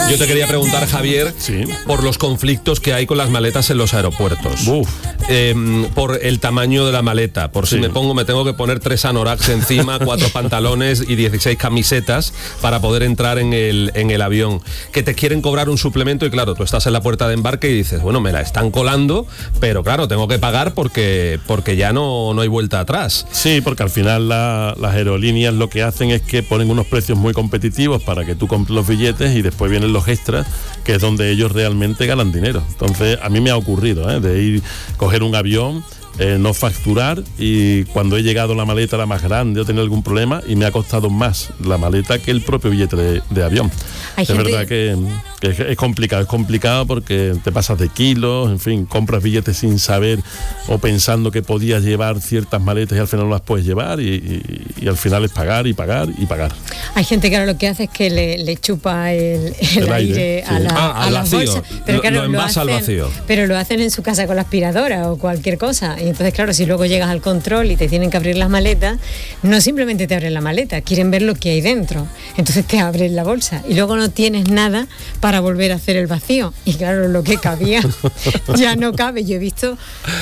Yo te quería preguntar, Javier, por los conflictos que hay con las maletas en los aeropuertos. Por el tamaño de la maleta, por si me tengo que poner 3 anoraks encima, 4 pantalones y 16 camisetas para poder entrar en el avión. Que te quieren cobrar un suplemento y claro, tú estás en la puerta de embarque y dices, bueno, me la están colando, pero claro, tengo que pagar porque ya no hay vuelta atrás. Sí, porque al final las aerolíneas lo que hacen es que ponen unos precios muy competitivos para que tú compres los billetes y después vienen los extras, que es donde ellos realmente ganan dinero. Entonces, a mí me ha ocurrido, de coger un avión, no facturar, y cuando he llegado la maleta era más grande o tenía algún problema y me ha costado más la maleta que el propio billete de avión. Es verdad que es complicado porque te pasas de kilos, en fin, compras billetes sin saber o pensando que podías llevar ciertas maletas y al final no las puedes llevar y al final es pagar y pagar y pagar. Hay gente que ahora lo que hace es que le chupa el aire a las bolsas, pero claro, lo envasa al vacío. Pero lo hacen en su casa con la aspiradora o cualquier cosa. Y entonces, claro, si luego llegas al control y te tienen que abrir las maletas, no simplemente te abren la maleta, quieren ver lo que hay dentro. Entonces te abren la bolsa y luego no tienes nada para volver a hacer el vacío. Y claro, lo que cabía ya no cabe. Yo he visto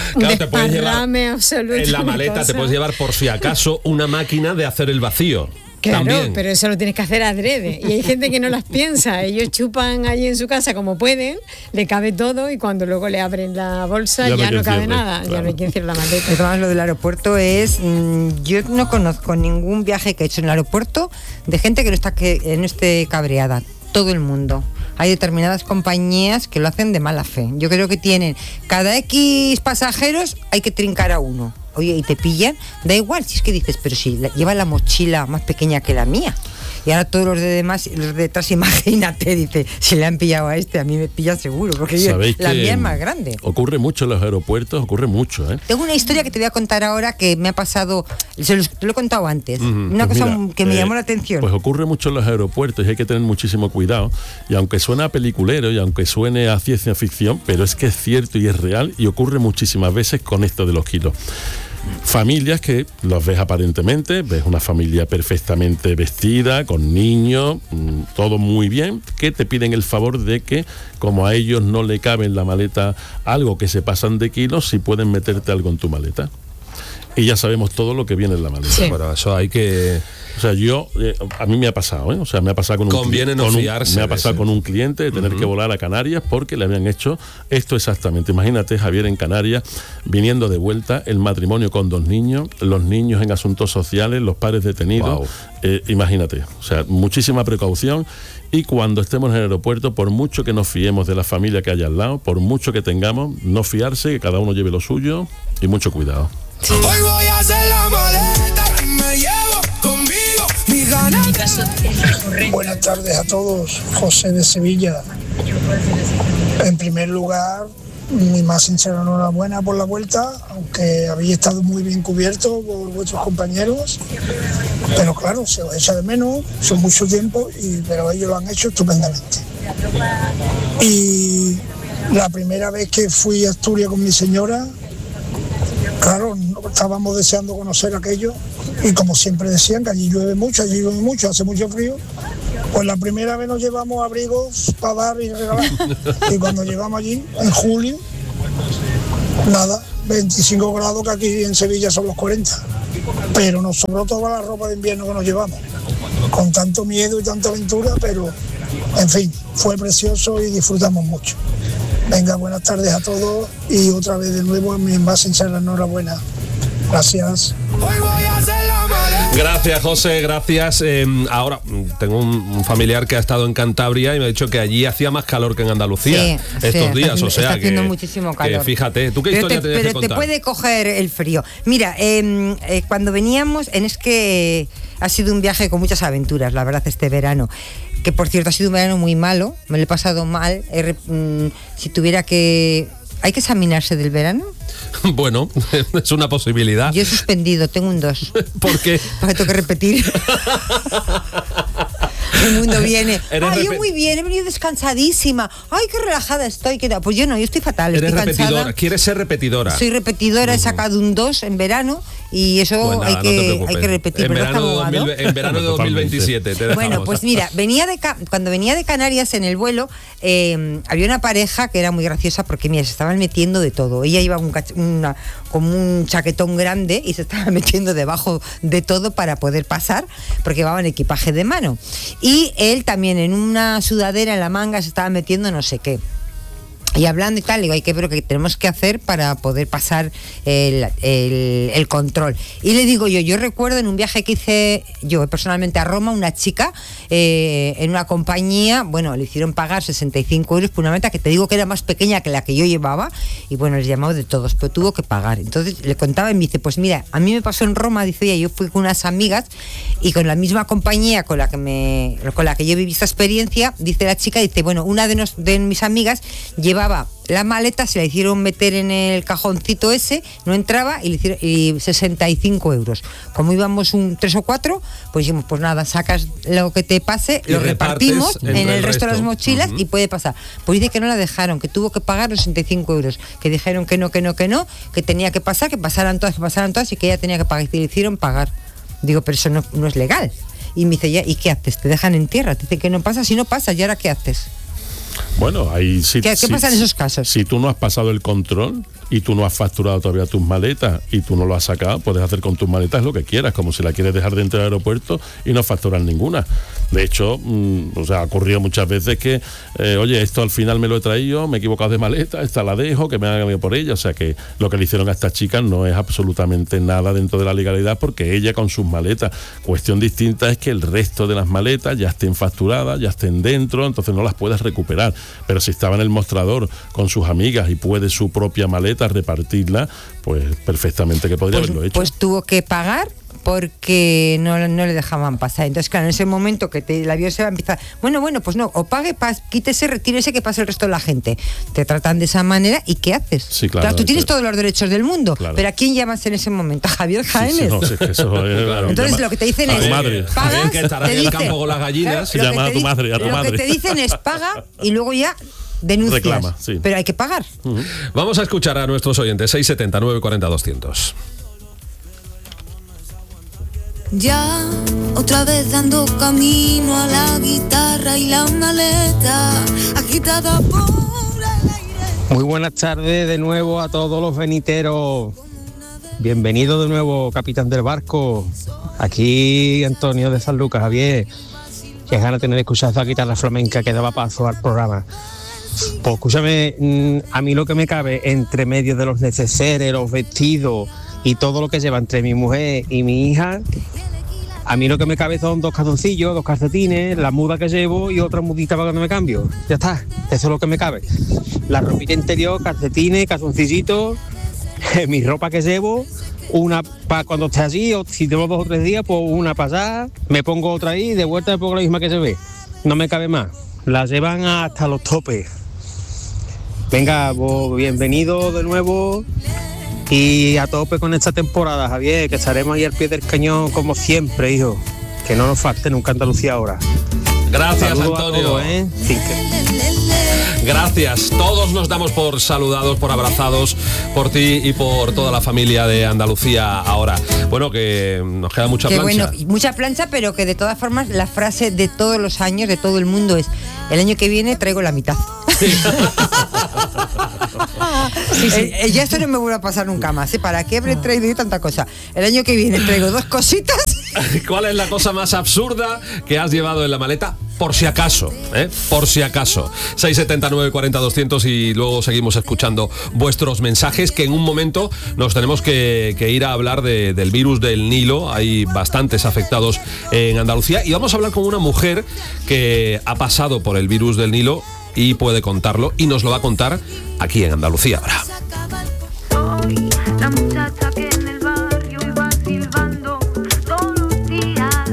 desparrame absoluto. En la maleta te puedes llevar, por si acaso, una máquina de hacer el vacío. Claro, también. Pero eso lo tienes que hacer adrede. Y hay gente que no las piensa. Ellos chupan allí en su casa como pueden, le cabe todo y cuando luego le abren la bolsa ya no cabe nada. Claro. Ya no hay quien cierre la maleta. Además, lo del aeropuerto es... yo no conozco ningún viaje que he hecho en el aeropuerto de gente que no esté cabreada. Todo el mundo. Hay determinadas compañías que lo hacen de mala fe. Yo creo que tienen cada X pasajeros hay que trincar a uno. Oye, y te pillan, da igual, si es que dices, pero si lleva la mochila más pequeña que la mía. Y ahora todos los de detrás, imagínate, dice, si le han pillado a a mí me pilla seguro, porque la mía es más grande. Ocurre mucho en los aeropuertos, ocurre mucho, Tengo una historia que te voy a contar ahora que me ha pasado, te lo he contado antes, una cosa que me llamó la atención. Pues ocurre mucho en los aeropuertos y hay que tener muchísimo cuidado, y aunque suena a peliculero y aunque suene a ciencia ficción, pero es que es cierto y es real y ocurre muchísimas veces con esto de los kilos. Familias que los ves aparentemente, ves una familia perfectamente vestida, con niños, todo muy bien, que te piden el favor de que, como a ellos no le cabe en la maleta algo que se pasan de kilos, si pueden meterte algo en tu maleta. Y ya sabemos todo lo que viene en la maleta. Sí. Pero eso hay que... O sea, a mí me ha pasado, O sea, me ha pasado con un cliente de tener que volar a Canarias porque le habían hecho esto exactamente. Imagínate, Javier, en Canarias, viniendo de vuelta, el matrimonio con 2 niños, los niños en asuntos sociales, los padres detenidos. Wow. Imagínate, o sea, muchísima precaución. Y cuando estemos en el aeropuerto, por mucho que nos fiemos de la familia que haya al lado, por mucho que tengamos, no fiarse, que cada uno lleve lo suyo y mucho cuidado. Hoy voy a hacer la maleta y me llevo conmigo mi ganas. Buenas tardes a todos, José de Sevilla. En primer lugar, mi más sincera enhorabuena por la vuelta, aunque habéis estado muy bien cubiertos por vuestros compañeros, pero claro, se os echa de menos, son mucho tiempo, pero ellos lo han hecho estupendamente. Y la primera vez que fui a Asturias con mi señora, claro, estábamos deseando conocer aquello y como siempre decían que allí llueve mucho, hace mucho frío, pues la primera vez nos llevamos abrigos para dar y regalar y cuando llegamos allí, en julio, nada, 25 grados que aquí en Sevilla son los 40, pero nos sobró toda la ropa de invierno que nos llevamos, con tanto miedo y tanta aventura, pero en fin, fue precioso y disfrutamos mucho. Venga, buenas tardes a todos y otra vez de nuevo mi más sincera enhorabuena. Gracias. Gracias, José, gracias. Ahora tengo un familiar que ha estado en Cantabria y me ha dicho que allí hacía más calor que en Andalucía estos días, o sea está haciendo muchísimo calor. Que fíjate, ¿tú qué historia tenías que contar? Pero te puede coger el frío. Mira, cuando veníamos, es que ha sido un viaje con muchas aventuras, la verdad, este verano. Que por cierto ha sido un verano muy malo, me lo he pasado mal. Si tuviera que... ¿Hay que examinarse del verano? Bueno, es una posibilidad. Yo he suspendido, tengo un 2. ¿Por qué? Porque tengo que repetir. El mundo viene. Yo muy bien, he venido descansadísima. Ay, qué relajada estoy. Pues yo no, yo estoy fatal. Eres estoy repetidora, cansada. ¿Quieres ser repetidora? Soy repetidora, he sacado un 2 en verano y eso Pues nada, hay que repetir. En verano de 2027 te dejamos. Bueno, pues mira, cuando venía de Canarias en el vuelo, había una pareja que era muy graciosa porque, mira, se estaban metiendo de todo. Ella iba como un chaquetón grande y se estaba metiendo debajo de todo para poder pasar, porque llevaban equipaje de mano. Y él también en una sudadera en la manga se estaba metiendo no sé qué. Y hablando y tal, digo, hay que ver lo que tenemos que hacer para poder pasar el control. Y le digo yo recuerdo en un viaje que hice yo personalmente a Roma, una chica en una compañía, bueno, le hicieron pagar 65 euros por una maleta que te digo que era más pequeña que la que yo llevaba, y bueno, les llamaba de todos, pero tuvo que pagar. Entonces le contaba y me dice, pues mira, a mí me pasó en Roma, dice ella, yo fui con unas amigas y con la misma compañía con la que yo viví esta experiencia, dice la chica, dice, bueno, una de mis amigas llevaba la maleta, se la hicieron meter en el cajoncito ese, no entraba y le hicieron 65 euros. Como íbamos 3 o 4, pues dijimos, pues nada, sacas lo que te pase, lo repartimos en el resto de las mochilas y puede pasar. Pues dice que no la dejaron, que tuvo que pagar los 65 euros, que dijeron que no, que tenía que pasar, que pasaran todas y que ella tenía que pagar, y le hicieron pagar. Digo, pero eso no es legal. Y me dice, ya, ¿y qué haces? ¿Te dejan en tierra? Te dicen que no pasa, si no pasa, ¿y ahora qué haces? Bueno, ahí sí. ¿Qué pasa en esos casos? Si tú no has pasado el control y tú no has facturado todavía tus maletas y tú no lo has sacado, puedes hacer con tus maletas lo que quieras, como si la quieres dejar dentro del aeropuerto y no facturar ninguna. De hecho, ha ocurrido muchas veces que, oye, esto al final me lo he traído, me he equivocado de maleta, esta la dejo, que me hagan cambiado por ella. O sea que lo que le hicieron a esta chica no es absolutamente nada dentro de la legalidad, porque ella con sus maletas. Cuestión distinta es que el resto de las maletas ya estén facturadas, ya estén dentro, entonces no las puedes recuperar. Pero si estaba en el mostrador con sus amigas y puede su propia maleta repartirla, pues perfectamente que podría haberlo hecho. Pues tuvo que pagar porque no le dejaban pasar. Entonces, claro, en ese momento que el avión se va a empezar, bueno, pues no, o pague, quítese, retírese, que pase el resto de la gente. Te tratan de esa manera y ¿qué haces? Sí, claro, tú tienes todos los derechos del mundo, claro. Pero ¿a quién llamas en ese momento? ¿A Javier Jaénes? Sí, no, es que eso es, claro. Entonces lo que te dicen es, pagas, que estará en el campo con las gallinas. Claro, llama a tu madre. Lo que te dicen es paga y luego ya denuncias. Reclama, sí. Pero hay que pagar. Vamos a escuchar a nuestros oyentes. 670 940 200. Ya otra vez dando camino a la guitarra y la maleta agitada por el aire. Muy buenas tardes de nuevo a todos los veniteros. Bienvenido de nuevo, capitán del barco. Aquí Antonio de San Lucas. Javier, qué ganas tener de escuchar esa guitarra flamenca que daba paso al programa. Pues escúchame, a mí lo que me cabe entre medio de los neceseres, los vestidos y todo lo que lleva entre mi mujer y mi hija, a mí lo que me cabe son 2 calzoncillos, 2 calcetines, la muda que llevo y otra mudita para cuando me cambio. Ya está, eso es lo que me cabe. La ropita interior, calcetines, calzoncillitos, mi ropa que llevo, una para cuando esté allí, o si tengo 2 o 3 días, pues una para allá, me pongo otra ahí, de vuelta me pongo la misma que se ve. No me cabe más. La llevan hasta los topes. Venga, pues, bienvenido de nuevo y a tope con esta temporada, Javier, que estaremos ahí al pie del cañón como siempre, hijo. Que no nos falte nunca Andalucía ahora. Gracias, Saludos Antonio. Todos, Gracias. Todos nos damos por saludados, por abrazados, por ti y por toda la familia de Andalucía ahora. Bueno, que nos queda mucha plancha. Bueno, mucha plancha, pero que de todas formas la frase de todos los años, de todo el mundo es: el año que viene traigo la mitad. Ya esto no me vuelve a pasar nunca más. ¿Para qué habré traído yo tanta cosa? El año que viene traigo 2 cositas. ¿Cuál es la cosa más absurda que has llevado en la maleta? Por si acaso, por si acaso. 679 40 200 y luego seguimos escuchando vuestros mensajes, que en un momento nos tenemos que ir a hablar del virus del Nilo. Hay bastantes afectados en Andalucía y vamos a hablar con una mujer que ha pasado por el virus del Nilo y puede contarlo, y nos lo va a contar aquí en Andalucía ahora. La muchacha que en el barrio iba silbando todos los días.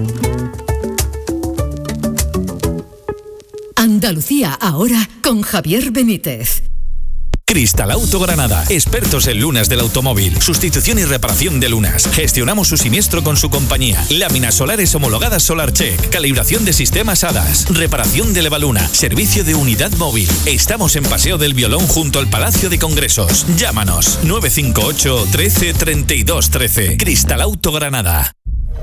Andalucía ahora con Javier Benítez. Cristal Auto Granada, expertos en lunas del automóvil, sustitución y reparación de lunas. Gestionamos su siniestro con su compañía. Láminas solares homologadas SolarCheck, calibración de sistemas HADAS, reparación de Levaluna, servicio de unidad móvil. Estamos en Paseo del Violón junto al Palacio de Congresos. Llámanos 958 13 32 13. Cristal Auto Granada.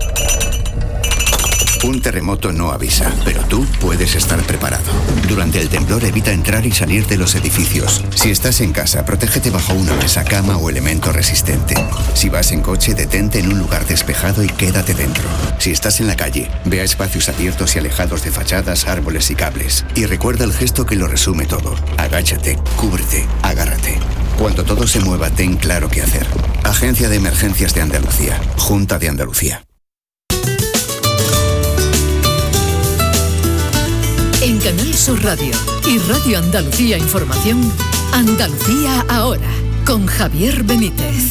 Un terremoto no avisa, pero tú puedes estar preparado. Durante el temblor evita entrar y salir de los edificios. Si estás en casa, protégete bajo una mesa, cama o elemento resistente. Si vas en coche, detente en un lugar despejado y quédate dentro. Si estás en la calle, ve a espacios abiertos y alejados de fachadas, árboles y cables. Y recuerda el gesto que lo resume todo. Agáchate, cúbrete, agárrate. Cuando todo se mueva, ten claro qué hacer. Agencia de Emergencias de Andalucía. Junta de Andalucía. En Canal Sur Radio y Radio Andalucía Información, Andalucía Ahora, con Javier Benítez.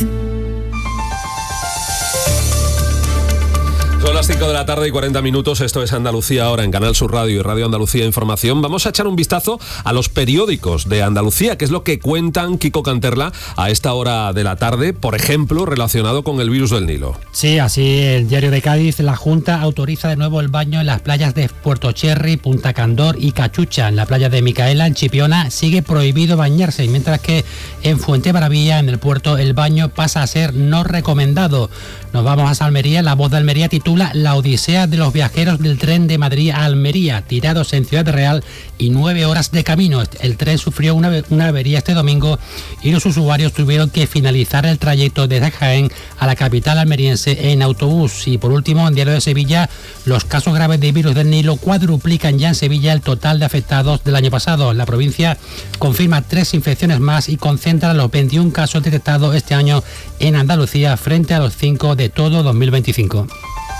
Son las 5 de la tarde y 40 minutos, esto es Andalucía Ahora en Canal Sur Radio y Radio Andalucía Información. Vamos a echar un vistazo a los periódicos de Andalucía, que es lo que cuentan Kiko Canterla a esta hora de la tarde, por ejemplo, relacionado con el virus del Nilo. Sí, así el Diario de Cádiz, la Junta autoriza de nuevo el baño en las playas de Puerto Cherry, Punta Candor y Cachucha. En la playa de Micaela, en Chipiona, sigue prohibido bañarse, mientras que en Fuentebaravilla, en el puerto, el baño pasa a ser no recomendado. Nos vamos a Almería. La Voz de Almería titula La odisea de los viajeros del tren de Madrid a Almería, tirados en Ciudad Real y 9 horas de camino. El tren sufrió una avería este domingo y los usuarios tuvieron que finalizar el trayecto desde Jaén a la capital almeriense en autobús. Y por último, en Diario de Sevilla, los casos graves de virus del Nilo cuadruplican ya en Sevilla el total de afectados del año pasado. La provincia confirma 3 infecciones más y concentra los 21 casos detectados este año en Andalucía frente a los 5 de todo 2025.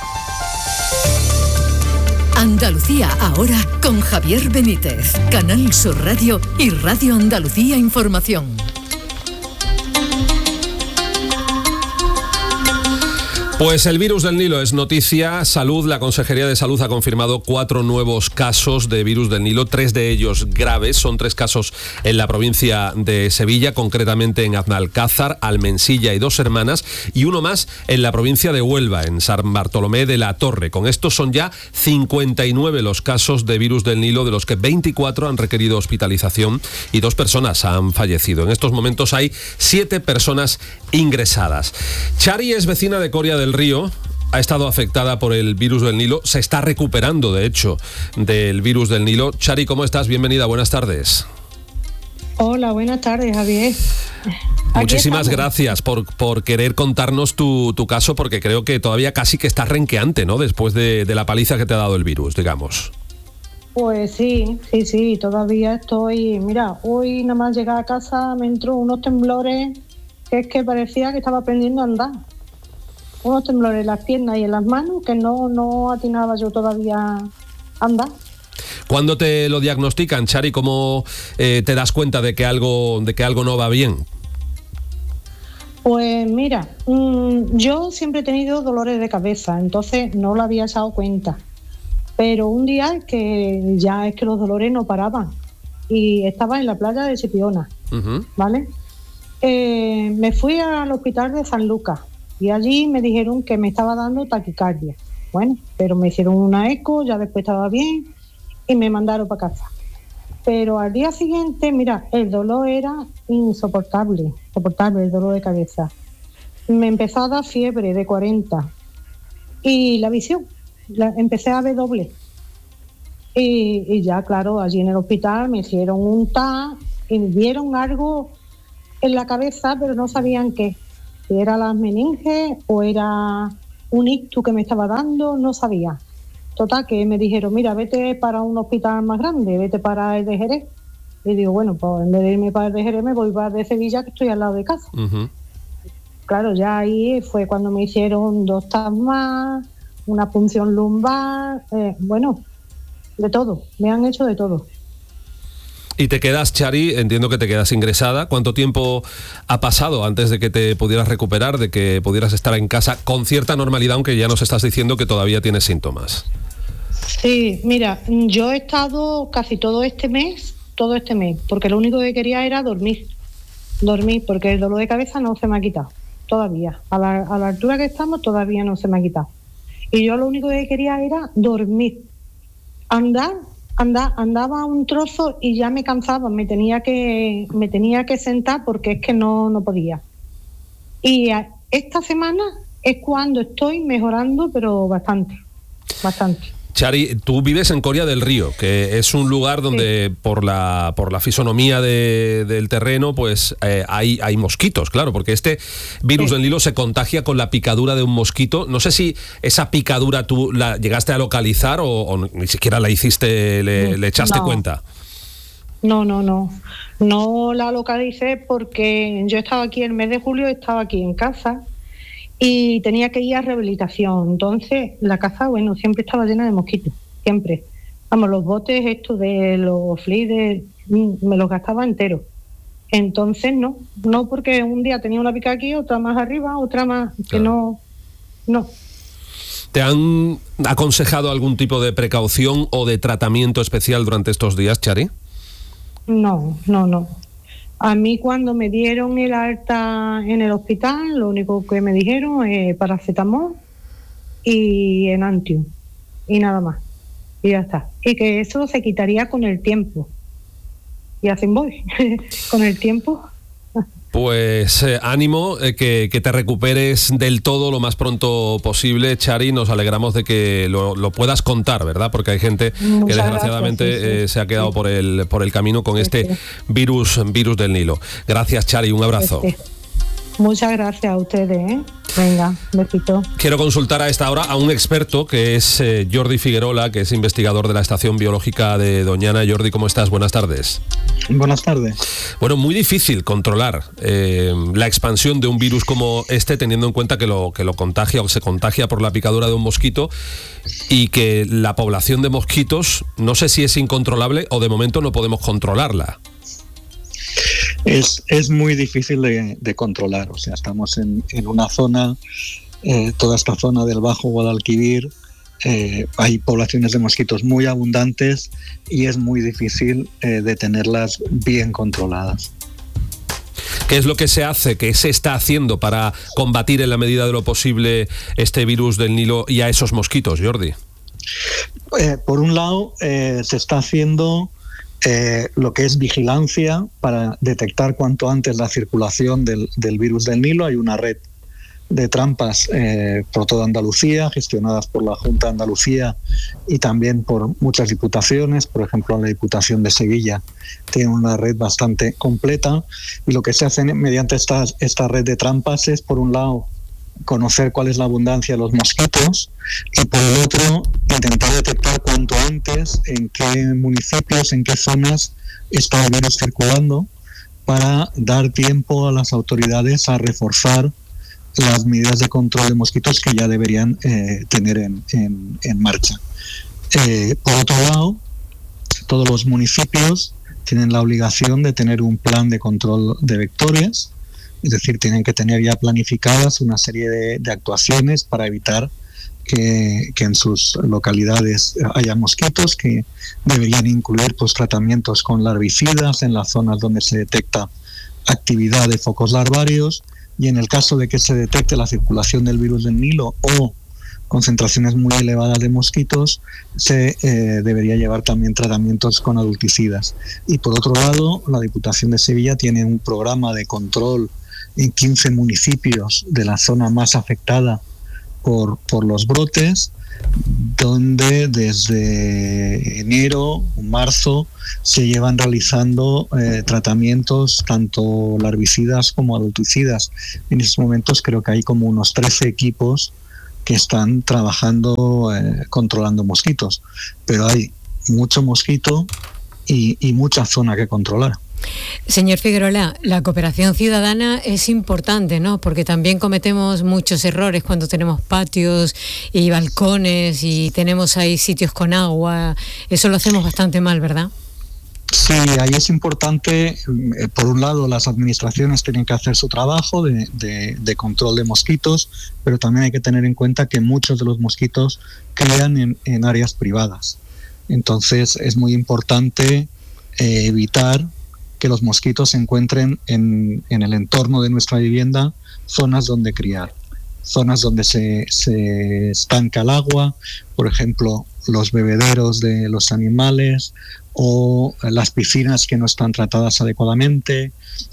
Andalucía Ahora con Javier Benítez, Canal Sur Radio y Radio Andalucía Información. Pues el virus del Nilo es noticia. Salud, la Consejería de Salud ha confirmado 4 nuevos casos de virus del Nilo, 3 de ellos graves. Son 3 casos en la provincia de Sevilla, concretamente en Aznalcázar, Almensilla y Dos Hermanas, y uno más en la provincia de Huelva, en San Bartolomé de la Torre. Con esto son ya 59 los casos de virus del Nilo, de los que 24 han requerido hospitalización y 2 personas han fallecido. En estos momentos hay 7 personas ingresadas. Chari es vecina de Coria del Río, ha estado afectada por el virus del Nilo, se está recuperando de hecho del virus del Nilo. Chari, ¿cómo estás? Bienvenida, buenas tardes. Hola, buenas tardes, Javier. Muchísimas gracias por querer contarnos tu caso, porque creo que todavía casi que estás renqueante, ¿no? Después de la paliza que te ha dado el virus, digamos. Pues sí, todavía estoy. Mira, hoy nada más llegar a casa me entró unos temblores que es que parecía que estaba aprendiendo a andar. Unos temblores en las piernas y en las manos que no atinaba yo todavía a andar. ¿Cuándo te lo diagnostican, Chari? ¿Cómo te das cuenta de que algo no va bien? Pues mira, yo siempre he tenido dolores de cabeza, entonces no lo había dado cuenta. Pero un día que ya es que los dolores no paraban y estaba en la playa de Chipiona, ¿vale? Me fui al hospital de San Lucas y allí me dijeron que me estaba dando taquicardia. Bueno, pero me hicieron una eco, ya después estaba bien y me mandaron para casa. Pero al día siguiente, mira, el dolor era insoportable el dolor de cabeza. Me empezó a dar fiebre de 40 y la visión, empecé a ver doble. Y ya, claro, allí en el hospital me hicieron un TAC y me dieron algo en la cabeza, pero no sabían qué. Si era las meninges o era un ictus que me estaba dando, no sabía. Total, que me dijeron, mira, vete para un hospital más grande, vete para el de Jerez. Y digo, bueno, pues en vez de irme para el de Jerez me voy para el de Sevilla, que estoy al lado de casa. Claro, ya ahí fue cuando me hicieron 2 TAC más, una punción lumbar, bueno, de todo, me han hecho de todo. Y te quedas, Chari, entiendo que te quedas ingresada. ¿Cuánto tiempo ha pasado antes de que te pudieras recuperar, de que pudieras estar en casa con cierta normalidad, aunque ya nos estás diciendo que todavía tienes síntomas? Sí, mira, yo he estado casi todo este mes, porque lo único que quería era dormir. dormir, porque el dolor de cabeza no se me ha quitado, todavía. A la altura que estamos todavía no se me ha quitado. Y yo lo único que quería era dormir. Andaba un trozo y ya me cansaba, me tenía que sentar porque es que no podía. Y esta semana es cuando estoy mejorando, pero bastante. Chari, tú vives en Coria del Río, que es un lugar donde por la fisonomía del terreno, pues hay mosquitos, claro, porque este virus del Nilo se contagia con la picadura de un mosquito. No sé si esa picadura tú la llegaste a localizar o ni siquiera la hiciste, le echaste cuenta. No la localicé porque yo estaba aquí el mes de julio, estaba aquí en casa y tenía que ir a rehabilitación. Entonces la casa, siempre estaba llena de mosquitos, siempre. Vamos, los botes estos de los flies me los gastaba enteros. Entonces no porque un día tenía una pica aquí, otra más arriba, otra más, que no. ¿Te han aconsejado algún tipo de precaución o de tratamiento especial durante estos días, Chari? No. A mí cuando me dieron el alta en el hospital, lo único que me dijeron es paracetamol y Enantium y nada más. Y ya está. Y que eso se quitaría con el tiempo. Y así voy. Con el tiempo. Pues ánimo, que te recuperes del todo lo más pronto posible, Chari. Nos alegramos de que lo puedas contar, ¿verdad? Porque hay gente que desgraciadamente se ha quedado por el camino con este virus del Nilo. Gracias, Chari, un abrazo. Muchas gracias a ustedes, ¿eh? Venga, besito. Quiero consultar a esta hora a un experto que es Jordi Figuerola, que es investigador de la Estación Biológica de Doñana. Jordi, ¿cómo estás? Buenas tardes. Buenas tardes. Bueno, muy difícil controlar la expansión de un virus como este, teniendo en cuenta que lo contagia o se contagia por la picadura de un mosquito y que la población de mosquitos, no sé si es incontrolable o de momento no podemos controlarla. Es muy difícil de controlar, o sea, estamos en una zona, toda esta zona del Bajo Guadalquivir, hay poblaciones de mosquitos muy abundantes y es muy difícil de tenerlas bien controladas. ¿Qué es lo que se hace, qué se está haciendo para combatir en la medida de lo posible este virus del Nilo y a esos mosquitos, Jordi? Por un lado, se está haciendo lo que es vigilancia para detectar cuanto antes la circulación del virus del Nilo. Hay una red de trampas por toda Andalucía, gestionadas por la Junta de Andalucía y también por muchas diputaciones. Por ejemplo, la Diputación de Sevilla tiene una red bastante completa, y lo que se hace mediante esta red de trampas es, por un lado, conocer cuál es la abundancia de los mosquitos y, por el otro, intentar detectar cuanto antes en qué municipios, en qué zonas está el virus circulando, para dar tiempo a las autoridades a reforzar las medidas de control de mosquitos que ya deberían tener en marcha. Por otro lado, todos los municipios tienen la obligación de tener un plan de control de vectores, es decir, tienen que tener ya planificadas una serie de actuaciones para evitar que en sus localidades haya mosquitos, que deberían incluir tratamientos con larvicidas en las zonas donde se detecta actividad de focos larvarios, y en el caso de que se detecte la circulación del virus del Nilo o concentraciones muy elevadas de mosquitos, se debería llevar también tratamientos con adulticidas. Y por otro lado, la Diputación de Sevilla tiene un programa de control en 15 municipios de la zona más afectada por los brotes, donde desde enero, marzo, se llevan realizando tratamientos tanto larvicidas como adulticidas. En estos momentos creo que hay como unos 13 equipos que están trabajando controlando mosquitos, pero hay mucho mosquito y mucha zona que controlar. Señor Figuerola, la cooperación ciudadana es importante, ¿no? Porque también cometemos muchos errores cuando tenemos patios y balcones y tenemos ahí sitios con agua. Eso lo hacemos bastante mal, ¿verdad? Sí, ahí es importante, por un lado, las administraciones tienen que hacer su trabajo de control de mosquitos, pero también hay que tener en cuenta que muchos de los mosquitos crían en áreas privadas. Entonces es muy importante evitar que los mosquitos encuentren en el entorno de nuestra vivienda zonas donde criar, zonas donde se estanca el agua, por ejemplo, los bebederos de los animales o las piscinas que no están tratadas adecuadamente,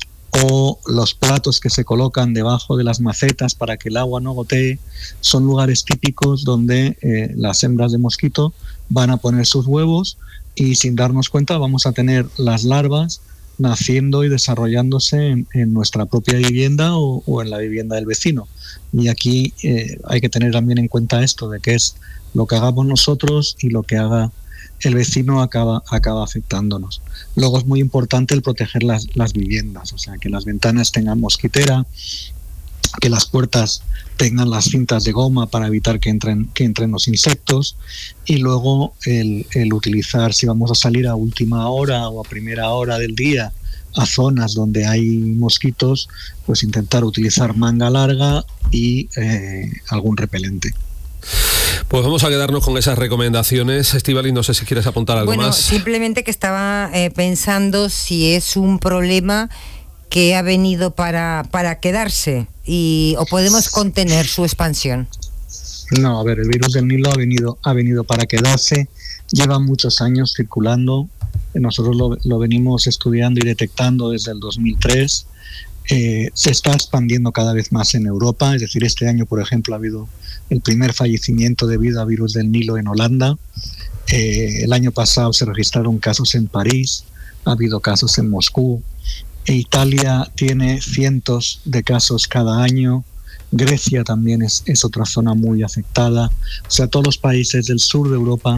o los platos que se colocan debajo de las macetas para que el agua no gotee. Son lugares típicos donde las hembras de mosquito van a poner sus huevos y sin darnos cuenta vamos a tener las larvas naciendo y desarrollándose en nuestra propia vivienda o en la vivienda del vecino. Y aquí hay que tener también en cuenta esto, de que es lo que hagamos nosotros y lo que haga el vecino acaba afectándonos. Luego es muy importante el proteger las viviendas, o sea, que las ventanas tengan mosquitera, que las puertas tengan las cintas de goma para evitar que entren los insectos, y luego el utilizar, si vamos a salir a última hora o a primera hora del día a zonas donde hay mosquitos, pues intentar utilizar manga larga y algún repelente. Pues vamos a quedarnos con esas recomendaciones. Estíbaliz, no sé si quieres apuntar algo más. Simplemente que estaba pensando si es un problema que ha venido para quedarse o podemos contener su expansión. No, a ver, el virus del Nilo ha venido para quedarse. Lleva muchos años circulando. Nosotros lo venimos estudiando y detectando desde el 2003. Se está expandiendo cada vez más en Europa, es decir, este año, por ejemplo, ha habido el primer fallecimiento debido a virus del Nilo en Holanda. El año pasado se registraron casos en París, ha habido casos en Moscú. Italia tiene cientos de casos cada año. Grecia también es otra zona muy afectada. O sea, todos los países del sur de Europa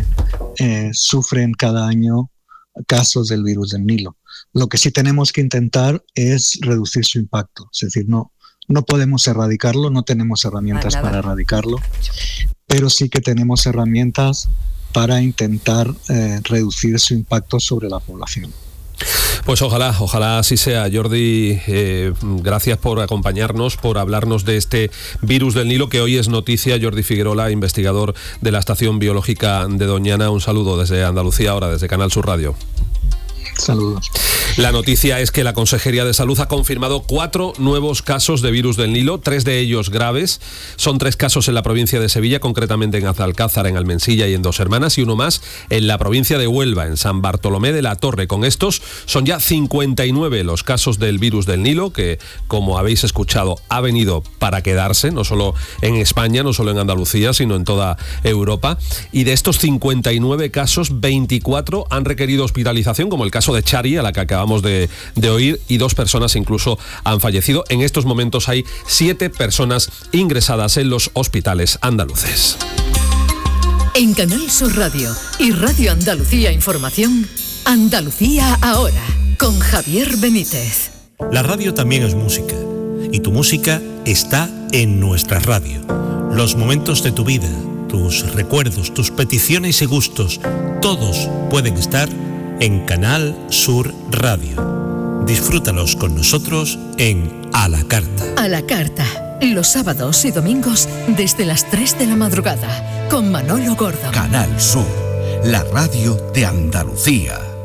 sufren cada año casos del virus del Nilo. Lo que sí tenemos que intentar es reducir su impacto. Es decir, no podemos erradicarlo, no tenemos herramientas para erradicarlo, pero sí que tenemos herramientas para intentar reducir su impacto sobre la población. Pues ojalá así sea. Jordi, gracias por acompañarnos, por hablarnos de este virus del Nilo que hoy es noticia. Jordi Figuerola, investigador de la Estación Biológica de Doñana. Un saludo desde Andalucía ahora, desde Canal Sur Radio. Saludos. La noticia es que la Consejería de Salud ha confirmado 4 nuevos casos de virus del Nilo, 3 de ellos graves. Son 3 casos en la provincia de Sevilla, concretamente en Azalcázar, en Almensilla y en Dos Hermanas, y uno más en la provincia de Huelva, en San Bartolomé de la Torre. Con estos son ya 59 los casos del virus del Nilo, que, como habéis escuchado, ha venido para quedarse, no solo en España, no solo en Andalucía, sino en toda Europa. Y de estos 59 casos, 24 han requerido hospitalización, como el caso de Chari, a la que acabamos de oír, y 2 personas incluso han fallecido. En estos momentos hay 7 personas ingresadas en los hospitales andaluces. En Canal Sur Radio y Radio Andalucía Información, Andalucía Ahora, con Javier Benítez. La radio también es música, y tu música está en nuestra radio. Los momentos de tu vida, tus recuerdos, tus peticiones y gustos, todos pueden estar en Canal Sur Radio. Disfrútalos con nosotros en A la Carta. A la Carta, los sábados y domingos desde las 3 de la madrugada, con Manolo Gordo. Canal Sur, la radio de Andalucía.